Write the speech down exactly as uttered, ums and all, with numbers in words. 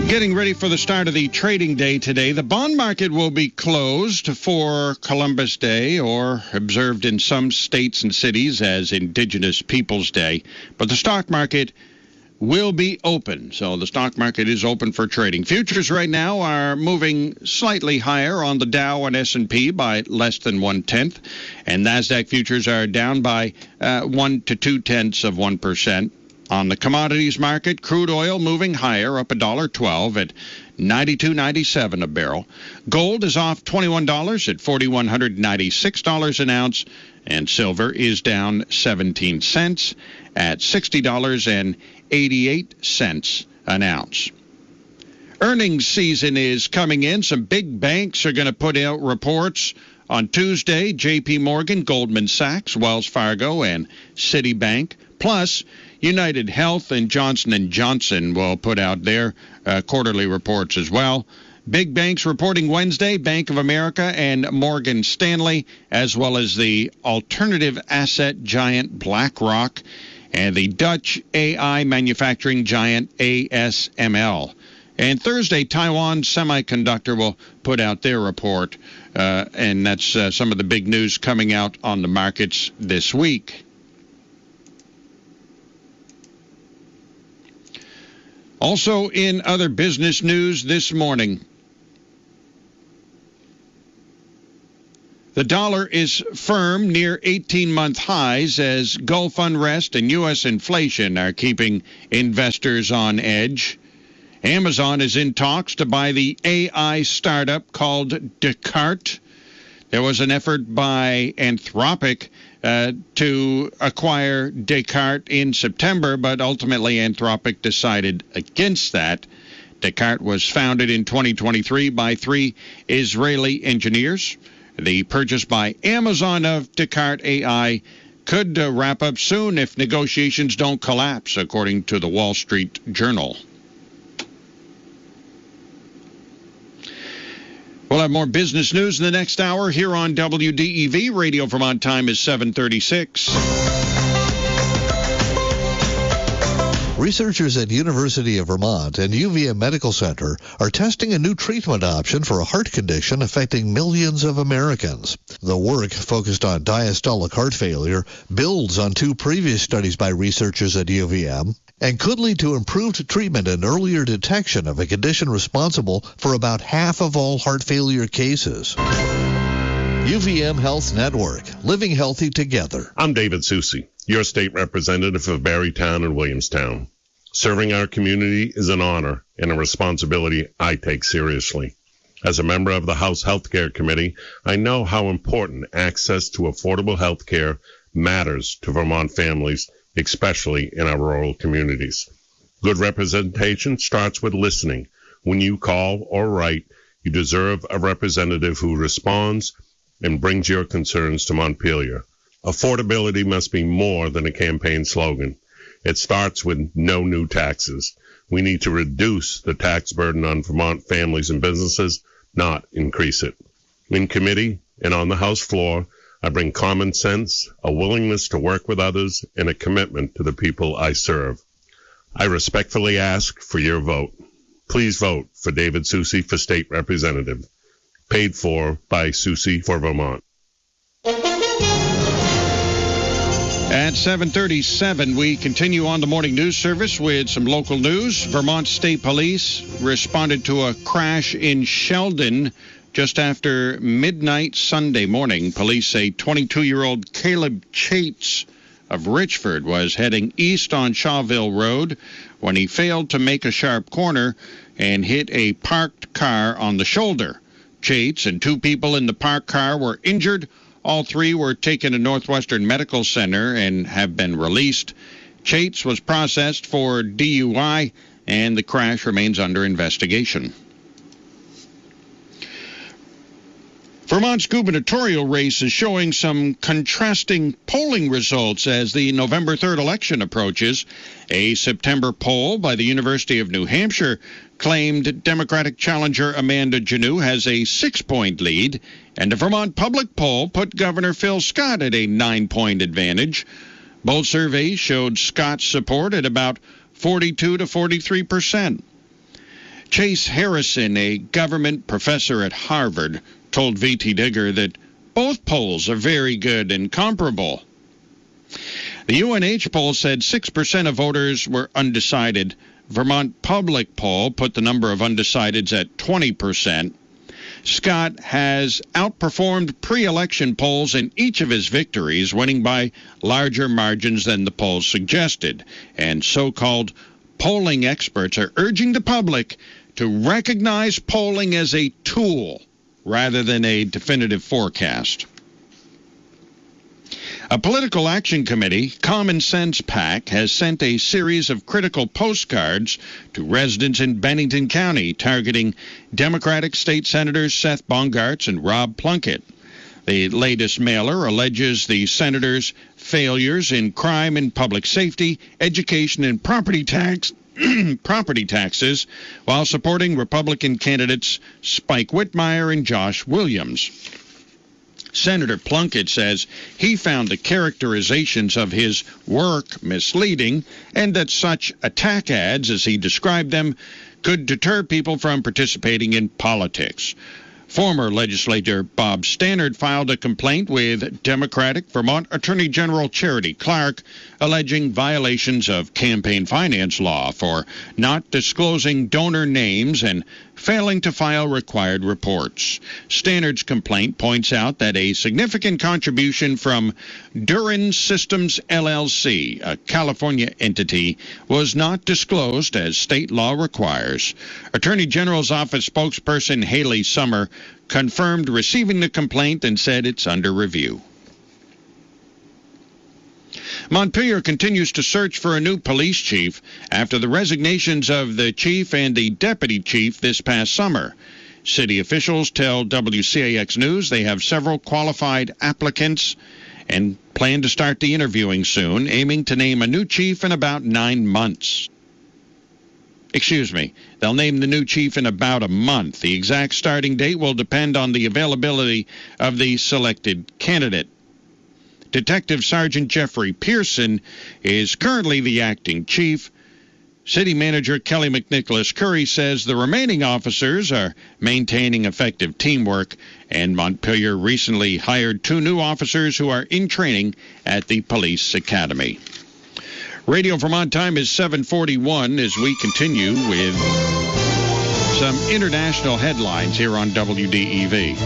Getting ready for the start of the trading day today. The bond market will be closed for Columbus Day, or observed in some states and cities as Indigenous Peoples Day. But the stock market will be open. So the stock market is open for trading. Futures right now are moving slightly higher on the Dow and S and P by less than one-tenth. And NASDAQ futures are down by uh, one to two-tenths of one percent. On the commodities market, crude oil moving higher, up one dollar twelve at ninety-two ninety-seven a barrel. Gold is off twenty-one dollars at four thousand one hundred ninety-six dollars an ounce, and silver is down seventeen cents at sixty dollars and eighty-eight cents an ounce. Earnings season is coming in. Some big banks are going to put out reports on Tuesday. J P Morgan, Goldman Sachs, Wells Fargo, and Citibank. Plus, United Health and Johnson and Johnson will put out their uh, quarterly reports as well. Big banks reporting Wednesday, Bank of America and Morgan Stanley, as well as the alternative asset giant BlackRock and the Dutch A I manufacturing giant A S M L. And Thursday, Taiwan Semiconductor will put out their report, uh, and that's uh, some of the big news coming out on the markets this week. Also in other business news this morning, the dollar is firm near eighteen-month highs as Gulf unrest and U S inflation are keeping investors on edge. Amazon is in talks to buy the A I startup called Descartes. There was an effort by Anthropic uh, to acquire Descartes in September, but ultimately Anthropic decided against that. Descartes was founded in twenty twenty-three by three Israeli engineers. The purchase by Amazon of Descartes A I could uh, wrap up soon if negotiations don't collapse, according to the Wall Street Journal. We'll have more business news in the next hour here on W D E V. Radio Vermont time is seven thirty-six. Researchers at University of Vermont and U V M Medical Center are testing a new treatment option for a heart condition affecting millions of Americans. The work, focused on diastolic heart failure, builds on two previous studies by researchers at U V M and could lead to improved treatment and earlier detection of a condition responsible for about half of all heart failure cases. U V M Health Network, living healthy together. I'm David Soucy, your state representative of Barrytown and Williamstown. Serving our community is an honor and a responsibility I take seriously. As a member of the House Healthcare Committee, I know how important access to affordable health care matters to Vermont families, especially in our rural communities. Good representation starts with listening. When you call or write, you deserve a representative who responds and brings your concerns to Montpelier. Affordability must be more than a campaign slogan. It starts with no new taxes. We need to reduce the tax burden on Vermont families and businesses, not increase it. In committee and on the House floor, I bring common sense, a willingness to work with others, and a commitment to the people I serve. I respectfully ask for your vote. Please vote for David Soucy for State Representative. Paid for by Soucy for Vermont. At seven thirty-seven, we continue on the morning news service with some local news. Vermont State Police responded to a crash in Sheldon just after midnight Sunday morning. Police say twenty-two-year-old Caleb Chates of Richford was heading east on Shawville Road when he failed to make a sharp corner and hit a parked car on the shoulder. Chates and two people in the parked car were injured. All three were taken to Northwestern Medical Center and have been released. Chates was processed for D U I, and the crash remains under investigation. Vermont's gubernatorial race is showing some contrasting polling results as the November third election approaches. A September poll by the University of New Hampshire claimed Democratic challenger Amanda Janot has a six-point lead, and a Vermont public poll put Governor Phil Scott at a nine-point advantage. Both surveys showed Scott's support at about forty-two to forty-three percent. Chase Harrison, a government professor at Harvard, told V T Digger that both polls are very good and comparable. The U N H poll said six percent of voters were undecided. Vermont Public poll put the number of undecideds at twenty percent. Scott has outperformed pre-election polls in each of his victories, winning by larger margins than the polls suggested. And so-called polling experts are urging the public to recognize polling as a tool rather than a definitive forecast. A political action committee, Common Sense PAC, has sent a series of critical postcards to residents in Bennington County targeting Democratic State Senators Seth Bongartz and Rob Plunkett. The latest mailer alleges the senators' failures in crime and public safety, education, and property tax property taxes while supporting Republican candidates Spike Whitmire and Josh Williams. Senator Plunkett says he found the characterizations of his work misleading and that such attack ads, as he described them, could deter people from participating in politics. Former legislator Bob Stannard filed a complaint with Democratic Vermont Attorney General Charity Clark alleging violations of campaign finance law for not disclosing donor names and failing to file required reports. Stannard's complaint points out that a significant contribution from Durin Systems L L C, a California entity, was not disclosed as state law requires. Attorney General's office spokesperson Haley Summer confirmed receiving the complaint and said it's under review. Montpelier continues to search for a new police chief after the resignations of the chief and the deputy chief this past summer. City officials tell W C A X News they have several qualified applicants and plan to start the interviewing soon, aiming to name a new chief in about nine months. Excuse me, they'll name the new chief in about a month. The exact starting date will depend on the availability of the selected candidate. Detective Sergeant Jeffrey Pearson is currently the acting chief. City Manager Kelly McNicholas Curry says the remaining officers are maintaining effective teamwork, and Montpelier recently hired two new officers who are in training at the police academy. Radio Vermont time is seven forty-one as we continue with some international headlines here on W D E V.